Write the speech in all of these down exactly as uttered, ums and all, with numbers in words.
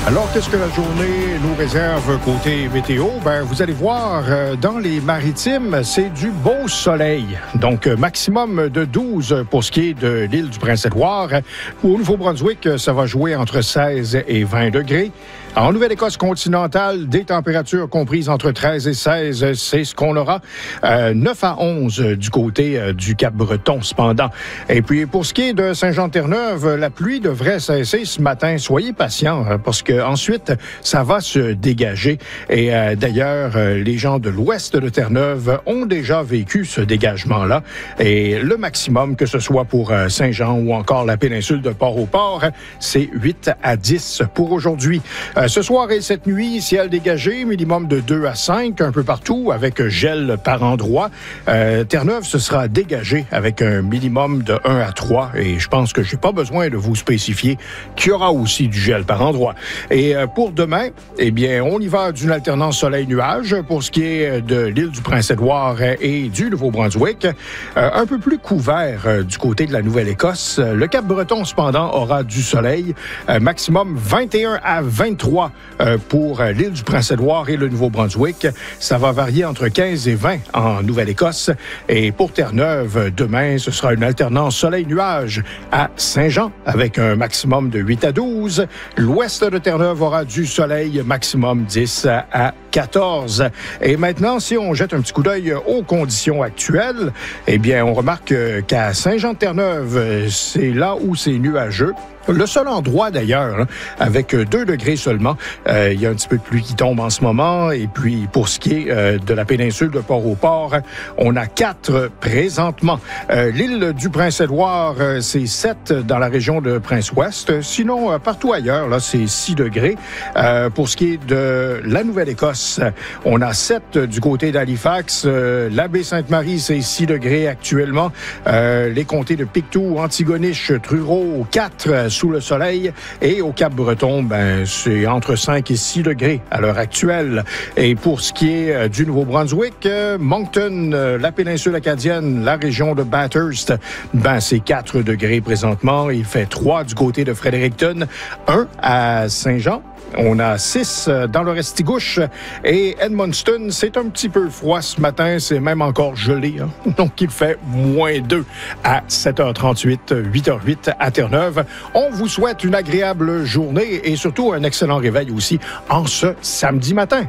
Alors, qu'est-ce que la journée nous réserve côté météo? Ben, vous allez voir, euh, dans les maritimes, c'est du beau soleil. Donc, euh, maximum de douze pour ce qui est de l'île du Prince-Édouard. Au Nouveau-Brunswick, ça va jouer entre seize et vingt degrés. En Nouvelle-Écosse continentale, des températures comprises entre treize et seize, c'est ce qu'on aura. Euh, neuf à onze du côté euh, du Cap-Breton, cependant. Et puis, pour ce qui est de Saint-Jean-Terre-Neuve, la pluie devrait cesser ce matin. Soyez patients, hein, parce que ensuite, ça va se dégager. Et euh, d'ailleurs, euh, les gens de l'ouest de Terre-Neuve ont déjà vécu ce dégagement-là. Et le maximum, que ce soit pour euh, Saint-Jean ou encore la péninsule de Port-au-Port, c'est huit à dix pour aujourd'hui. Euh, Ce soir et cette nuit, ciel dégagé, minimum de deux à cinq un peu partout, avec gel par endroits. Euh, Terre-Neuve, ce sera dégagé avec un minimum de un à trois. Et je pense que je n'ai pas besoin de vous spécifier qu'il y aura aussi du gel par endroits. Et euh, pour demain, eh bien, on y va d'une alternance soleil-nuage pour ce qui est de l'île du Prince-Édouard et du Nouveau-Brunswick. Euh, un peu plus couvert euh, du côté de la Nouvelle-Écosse. Le Cap-Breton, cependant, aura du soleil. Euh, maximum vingt et un à vingt-trois pour l'île du Prince-Édouard et le Nouveau-Brunswick. Ça va varier entre quinze et vingt en Nouvelle-Écosse. Et pour Terre-Neuve, demain, ce sera une alternance soleil-nuage à Saint-Jean avec un maximum de huit à douze. L'ouest de Terre-Neuve aura du soleil, maximum dix à quatorze. Et maintenant, si on jette un petit coup d'œil aux conditions actuelles, eh bien, on remarque qu'à Saint-Jean-de-Terre-Neuve, c'est là où c'est nuageux. Le seul endroit, d'ailleurs, hein, avec deux degrés seulement, euh, il y a un petit peu de pluie qui tombe en ce moment. Et puis, pour ce qui est euh, de la péninsule de Port-au-Port, on a quatre présentement. Euh, l'île du Prince-Édouard, euh, c'est sept dans la région de Prince-Ouest. Sinon, euh, partout ailleurs, là, c'est six degrés. Euh, pour ce qui est de la Nouvelle-Écosse, on a sept du côté d'Halifax. Euh, la Baie-Sainte-Marie, c'est six degrés actuellement. Euh, les comtés de Pictou, Antigonish, Truro, quatre sous le soleil. Et au Cap-Breton, ben, c'est entre cinq et six degrés à l'heure actuelle. Et pour ce qui est euh, du Nouveau-Brunswick, euh, Moncton, euh, la péninsule acadienne, la région de Bathurst, ben, c'est quatre degrés présentement. Il fait trois du côté de Fredericton, un à Saint-Jean. On a six dans le Restigouche et Edmundston, c'est un petit peu froid ce matin, c'est même encore gelé. Hein? Donc, il fait moins deux à sept heures trente-huit, huit heures huit à Terre-Neuve. On vous souhaite une agréable journée et surtout un excellent réveil aussi en ce samedi matin.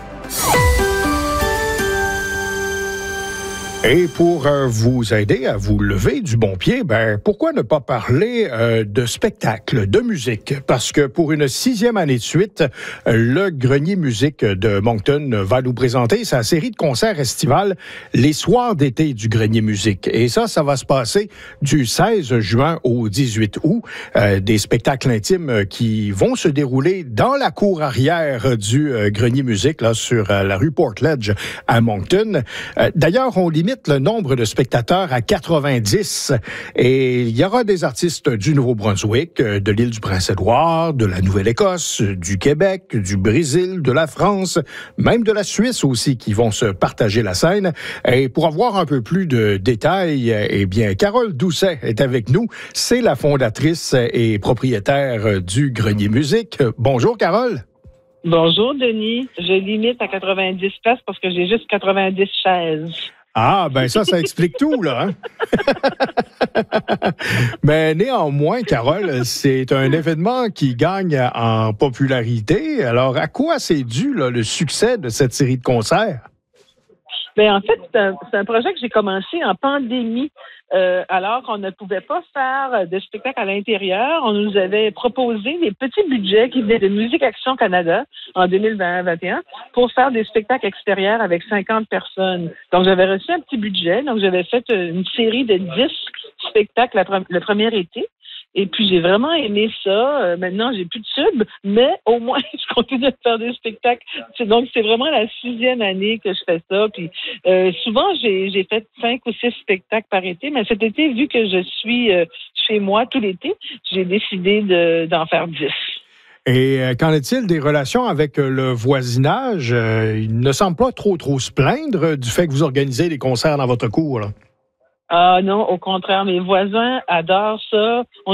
Et pour euh, vous aider à vous lever du bon pied, ben pourquoi ne pas parler euh, de spectacle, de musique? Parce que pour une sixième année de suite, le Grenier Musique de Moncton va nous présenter sa série de concerts estivales, les soirs d'été du Grenier Musique. Et ça, ça va se passer du seize juin au dix-huit août. Euh, des spectacles intimes qui vont se dérouler dans la cour arrière du euh, Grenier Musique, là, sur euh, la rue Portledge à Moncton. Euh, d'ailleurs, on limite le nombre de spectateurs à quatre-vingt-dix. Et il y aura des artistes du Nouveau-Brunswick, de l'île du Prince-Édouard, de la Nouvelle-Écosse, du Québec, du Brésil, de la France, même de la Suisse aussi, qui vont se partager la scène. Et pour avoir un peu plus de détails, eh bien, Carole Doucet est avec nous. C'est la fondatrice et propriétaire du Grenier Musique. Bonjour, Carole. Bonjour, Denis. Je limite à quatre-vingt-dix places parce que j'ai juste quatre-vingt-dix chaises. Ah, ben ça, ça explique tout, là. Hein? Mais néanmoins, Carole, c'est un événement qui gagne en popularité. Alors, à quoi c'est dû, là, le succès de cette série de concerts? Bien, en fait, c'est un, c'est un projet que j'ai commencé en pandémie. Euh, alors qu'on ne pouvait pas faire de spectacle à l'intérieur, on nous avait proposé des petits budgets qui venaient de Musique Action Canada en deux mille vingt vingt et un pour faire des spectacles extérieurs avec cinquante personnes. Donc, j'avais reçu un petit budget. Donc, j'avais fait une série de dix spectacles la, le premier été. Et puis, j'ai vraiment aimé ça. Euh, maintenant, j'ai plus de tubes, mais au moins, je continue à faire des spectacles. C'est, donc, c'est vraiment la sixième année que je fais ça. Puis, euh, souvent, j'ai, j'ai fait cinq ou six spectacles par été, mais cet été, vu que je suis euh, chez moi tout l'été, j'ai décidé de, d'en faire dix. Et euh, qu'en est-il des relations avec euh, le voisinage? Euh, il ne semble pas trop, trop se plaindre du fait que vous organisez des concerts dans votre cour, là. Ah non, au contraire, mes voisins adorent ça. On